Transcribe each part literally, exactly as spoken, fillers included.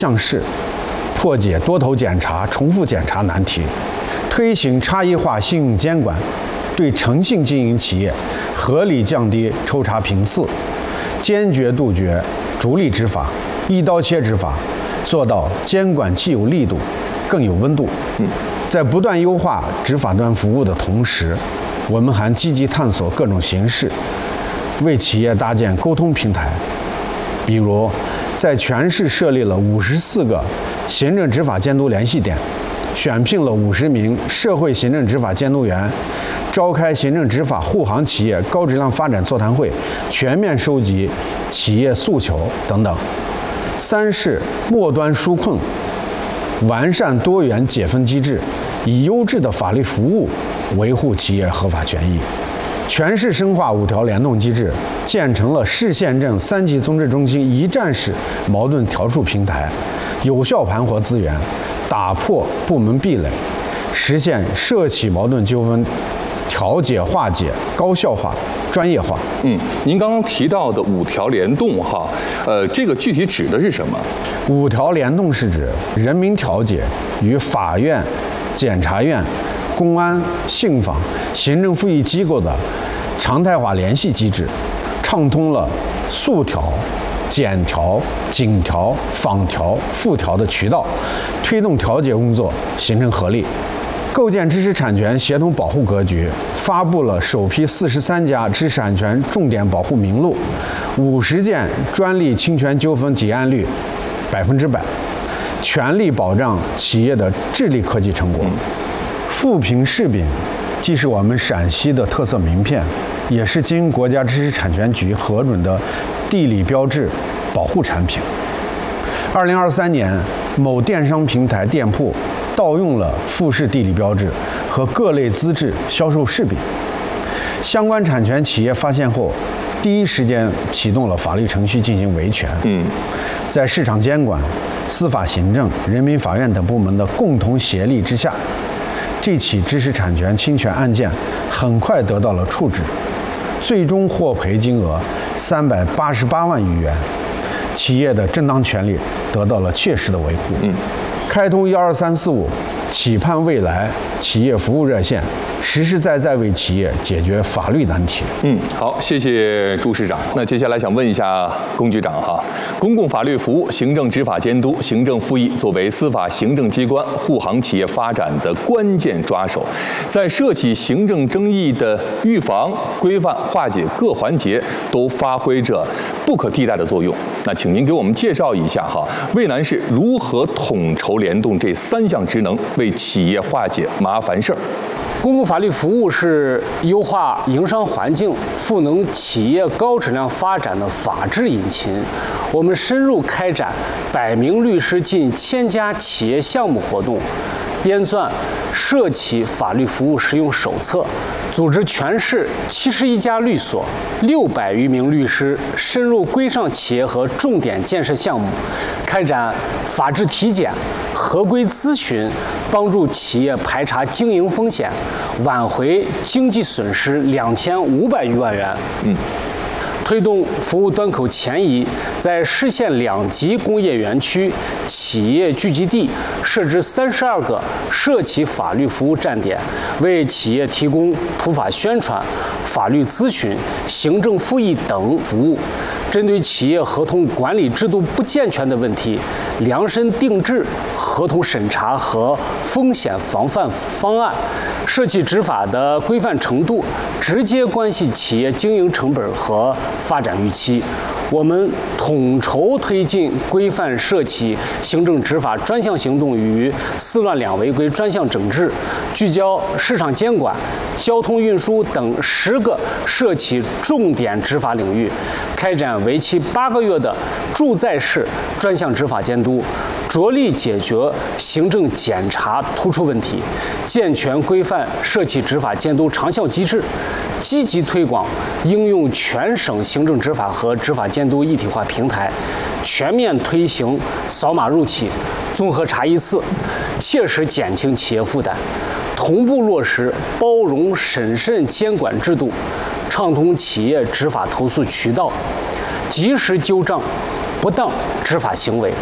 项式，破解多头检查、重复检查难题，推行差异化信用监管，对诚信经营企业合理降低抽查频次，坚决杜绝逐利执法、一刀切执法，做到监管既有力度，更有温度。嗯，在不断优化执法端服务的同时，我们还积极探索各种形式，为企业搭建沟通平台，比如在全市设立了五十四个行政执法监督联系点，选聘了五十名社会行政执法监督员，召开行政执法护航企业高质量发展座谈会，全面收集企业诉求等等。三是末端纾困，完善多元解分机制，以优质的法律服务维护企业合法权益。全市深化五条联动机制，建成了市县镇三级综治中心一站式矛盾调处平台，有效盘活资源，打破部门壁垒，实现社企矛盾纠纷调解化解高效化、专业化。 嗯，您刚刚提到的五条联动哈，呃，这个具体指的是什么？ 五条联动是指人民调解与法院、检察院、公安、信访、行政复议机构的常态化联系机制，畅通了诉调、检调、警调、访调、复调的渠道，推动调解工作形成合力，构建知识产权协同保护格局，发布了首批四十三家知识产权重点保护名录，五十件专利侵权纠纷结案率百分之百，全力保障企业的智力科技成果。富平柿饼既是我们陕西的特色名片，也是经国家知识产权局核准的地理标志保护产品。二零二三年，某电商平台店铺盗用了富士地理标志和各类资质销售柿饼，相关产权企业发现后，第一时间启动了法律程序进行维权。嗯，在市场监管、司法行政、人民法院等部门的共同协力之下，这起知识产权侵权案件很快得到了处置，最终获赔金额三百八十八万余元，企业的正当权利得到了切实的维护。嗯，开通幺二三四五企盼未来企业服务热线，实实在在为企业解决法律难题。 嗯，好，谢谢朱市长。那接下来想问一下龚局长哈，公共法律服务、行政执法监督、行政复议作为司法行政机关护航企业发展的关键抓手，在涉及行政争议的预防、规范、化解各环节都发挥着不可替代的作用。那请您给我们介绍一下哈，渭南市如何统筹联动这三项职能，为企业化解麻烦事儿。 公共法律服务是优化营商环境、赋能企业高质量发展的法治引擎。我们深入开展百名律师近千家企业项目活动，编纂涉企法律服务实用手册，组织全市七十一家律所、六百余名律师深入规上企业和重点建设项目，开展法治体检、合规咨询，帮助企业排查经营风险，挽回经济损失两千五百余万元。嗯。推动服务端口前移，在市县两级工业园区、企业聚集地设置三十二个涉企法律服务站点，为企业提供普法宣传、法律咨询、行政复议等服务。针对企业合同管理制度不健全的问题，量身定制合同审查和风险防范方案。涉企执法的规范程度直接关系企业经营成本和发展预期。我们统筹推进规范涉企行政执法专项行动与四乱两违规专项整治，聚焦市场监管、交通运输等十个涉企重点执法领域，开展为期八个月的驻在市专项执法监督，着力解决行政检查突出问题，健全规范涉企执法监督长效机制，积极推广应用全省行政执法和执法监督一体化平台，全面推行扫码入企、综合查一次，切实减轻企业负担，同步落实包容审慎监管制度，畅通企业执法投诉渠道，及时纠正不当执法行为，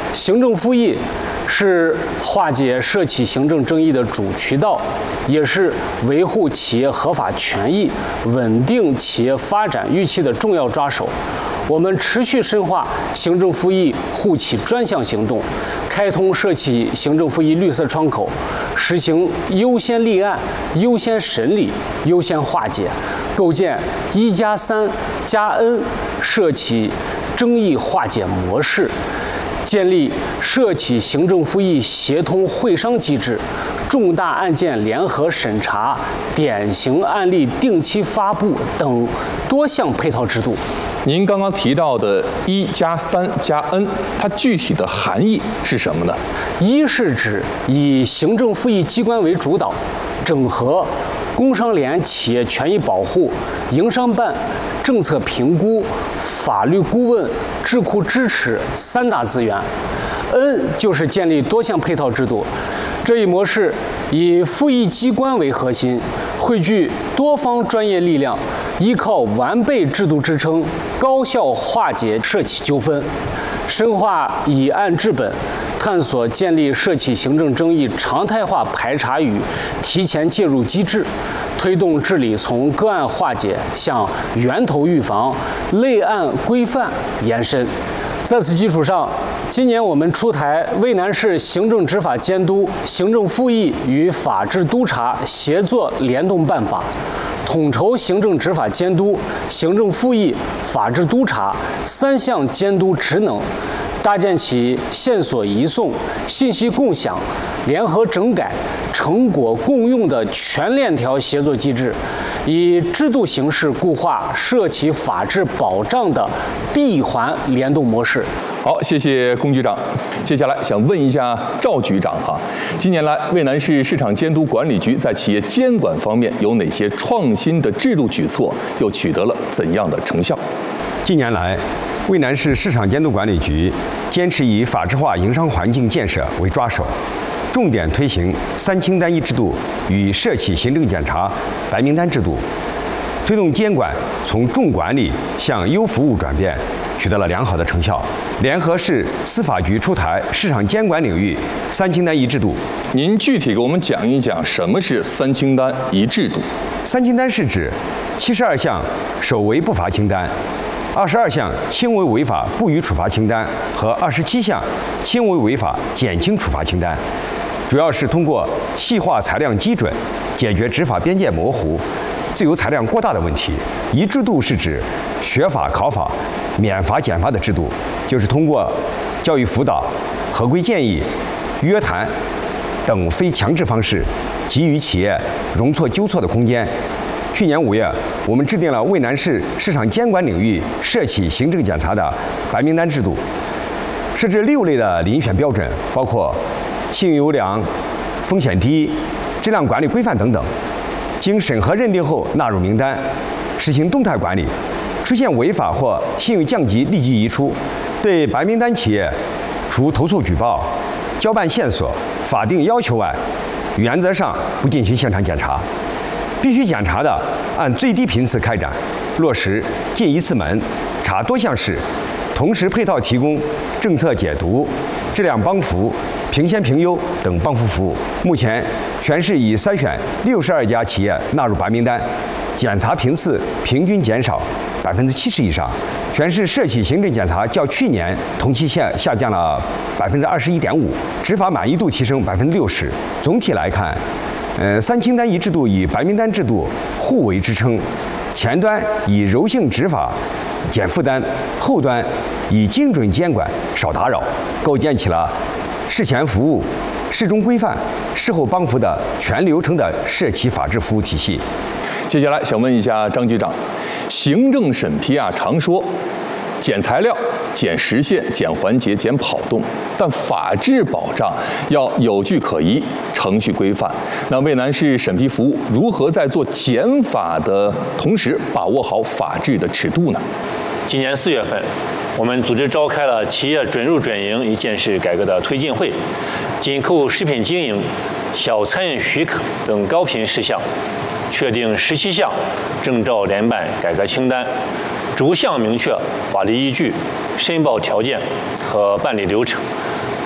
行政复议是化解涉企行政争议的主渠道，也是维护企业合法权益、稳定企业发展预期的重要抓手。我们持续深化行政复议护企专项行动，开通涉企行政复议绿色窗口，实行优先立案、优先审理、优先化解，构建一加三加 N 涉企争议化解模式，建立涉企行政复议协同会商机制，重大案件联合审查、典型案例定期发布等多项配套制度。 您刚刚提到的“一加三加 N”， 它具体的含义是什么呢？ 一是指以行政复议机关为主导，整合工商联企业权益保护、营商办、政策评估、法律顾问、智库支持三大资源。N 就是建立多项配套制度。这一模式以复议机关为核心，汇聚多方专业力量，依靠完备制度支撑，高效化解涉企纠纷，深化以案治本，探索建立涉企行政争议常态化排查与提前介入机制，推动治理从个案化解向源头预防、类案规范延伸。在此基础上，今年我们出台《渭南市行政执法监督、行政复议与法治督察协作联动办法》，统筹行政执法监督、行政复议、法治督察三项监督职能，搭建起线索移送、信息共享、联合整改、成果共用的全链条协作机制，以制度形式固化涉企法治保障的闭环联动模式。 好，谢谢龚局长。接下来想问一下赵局长哈，近年来渭南市市场监督管理局在企业监管方面有哪些创新的制度举措，又取得了怎样的成效？ 近年来，渭南市市场监督管理局坚持以法治化营商环境建设为抓手，重点推行三清单一制度与涉企行政检查白名单制度，推动监管从重管理向优服务转变，取得了良好的成效。联合市司法局出台市场监管领域三清单一制度。 您具体给我们讲一讲什么是三清单一制度？ 三清单是指七十二项首违不罚清单、二十二项轻微违法不予处罚清单和二十七项轻微违法减轻处罚清单，主要是通过细化裁量基准，解决执法边界模糊、自由裁量过大的问题。一制度是指学法考法、免罚减罚的制度，就是通过教育辅导、合规建议、约谈等非强制方式，给予企业容错纠错的空间。去年五月，我们制定了渭南市市场监管领域涉企行政检查的白名单制度，设置六类的遴选标准，包括信誉优良、风险低、质量管理规范等等。经审核认定后纳入名单，实行动态管理，出现违法或信誉降级立即移出。对白名单企业，除投诉举报、交办线索、法定要求外，原则上不进行现场检查，必须检查的按最低频次开展，落实进一次门、查多项事，同时配套提供政策解读、质量帮扶、评先评优等帮扶服务。目前，全市已筛选六十二家企业纳入白名单，检查频次平均减少百分之七十以上。全市涉企行政检查较去年同期下下降了百分之二十一点五，执法满意度提升百分之六十。总体来看，呃，三清单一制度与白名单制度互为支撑，前端以柔性执法减负担，后端以精准监管少打扰，构建起了事前服务、事中规范、事后帮扶的全流程的涉企法治服务体系。 接下来想问一下张局长，行政审批啊，常说减材料、减时限、减环节、减跑动，但法治保障要有据可依、程序规范。那渭南市审批服务如何在做减法的同时把握好法治的尺度呢？ 今年四月份，我们组织召开了企业准入准营一件事改革的推进会，紧扣食品经营、小餐饮许可等高频事项，确定十七项证照联办改革清单，逐项明确法律依据、申报条件和办理流程，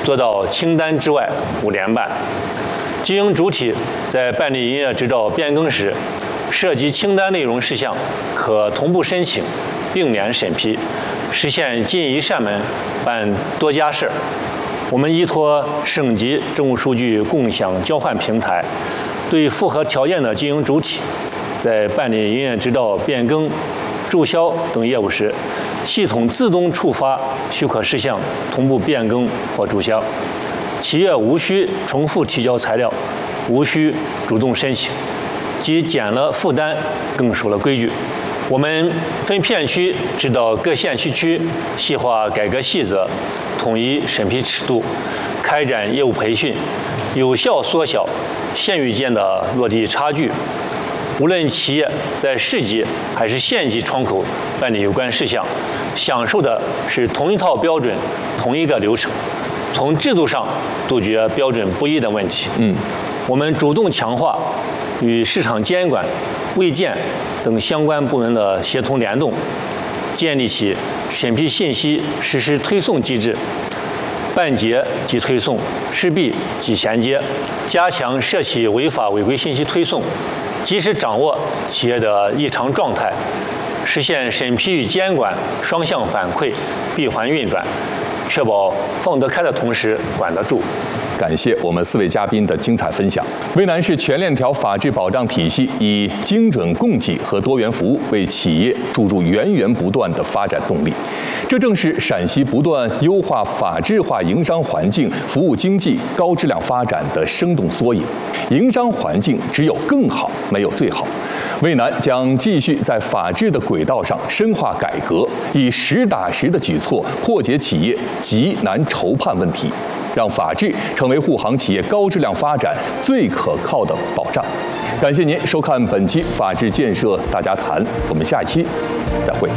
做到清单之外无联办。经营主体在办理营业执照变更时，涉及清单内容事项，可同步申请，并联审批，实现进一扇门办多家事。我们依托省级政务数据共享交换平台，对符合条件的经营主体，在办理营业执照变更、注销等业务时，系统自动触发许可事项同步变更或注销，企业无需重复提交材料，无需主动申请，既减了负担，更守了规矩。我们分片区指导各县区区细化改革细则，统一审批尺度，开展业务培训，有效缩小县域间的落地差距。无论企业在市级还是县级窗口办理有关事项，享受的是同一套标准、同一个流程，从制度上杜绝标准不一的问题。 嗯， 我们主动强化与市场监管、卫健等相关部门的协同联动，建立起审批信息实时推送机制，办结即推送，事毕即衔接，加强涉企违法违规信息推送，及时掌握企业的异常状态，实现审批与监管双向反馈、闭环运转，确保放得开的同时管得住。 感谢我们四位嘉宾的精彩分享。渭南市全链条法治保障体系以精准供给和多元服务为企业注入源源不断的发展动力，这正是陕西不断优化法治化营商环境、服务经济高质量发展的生动缩影。营商环境只有更好，没有最好。渭南将继续在法治的轨道上深化改革，以实打实的举措破解企业急难愁盼问题，让法治成为护航企业高质量发展最可靠的保障。感谢您收看本期《法治建设大家谈》，我们下一期再会。